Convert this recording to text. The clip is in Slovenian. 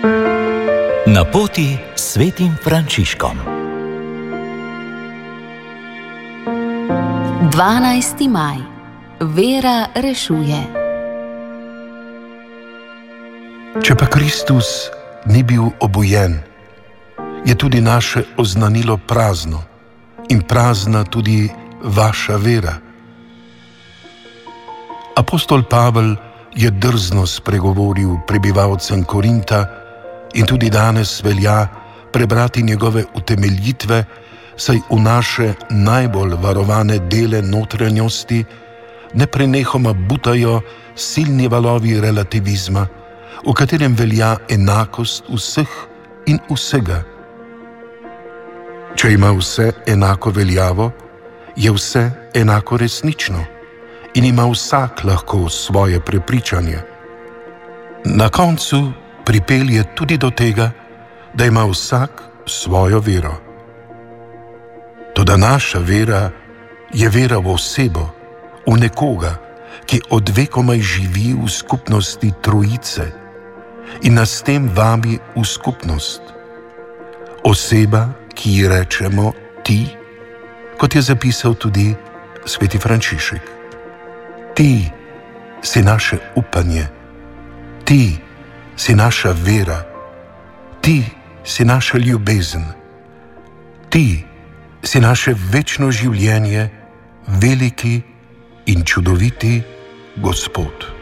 Na poti s svetim Frančiškom. 12. maj. Vera rešuje. Če pa Kristus ni bil obojen, je tudi naše oznanilo prazno in prazna tudi vaša vera. Apostol Pavel je drzno spregovoril prebivalcem Korinta in tudi danes velja prebrati njegove utemeljitve, saj v naše najbolj varovane dele notranjosti neprenehoma butajo silni valovi relativizma, v katerem velja enakost vseh in vsega. Če ima vse enako veljavo, je vse enako resnično in ima vsak lahko svoje prepričanje. Na koncu pripelje tudi do tega, da ima vsak svojo vero. Toda naša vera je vera v osebo, v nekoga, ki od vekomaj živi v skupnosti Trojice in nas s tem vabi v skupnost. Oseba, ki ji rečemo ti, kot je zapisal tudi sveti Frančišek. Ti si naše upanje, ti si naša vera, ti si naša ljubezen, ti si naše večno življenje, veliki in čudoviti Gospod.